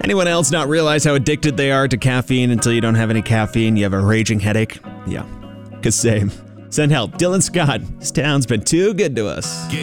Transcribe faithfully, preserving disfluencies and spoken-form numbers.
Anyone else not realize how addicted they are to caffeine until you don't have any caffeine? You have a raging headache? Yeah, cause same. Send help. Dylan Scott. This town's been too good to us.